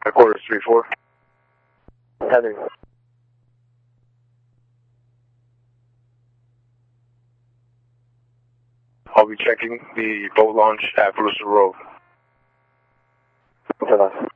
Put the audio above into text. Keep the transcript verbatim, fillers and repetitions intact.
Quarters three four. Heather. I'll be checking the boat launch at Brewster Road. Good luck.